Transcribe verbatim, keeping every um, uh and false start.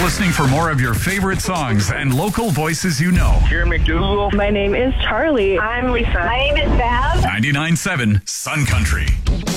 listening for more of your favorite songs and local voices you know. Jerry McDougal. My name is Charlie. I'm Lisa. My name is Bev. ninety-nine point seven Sun Country.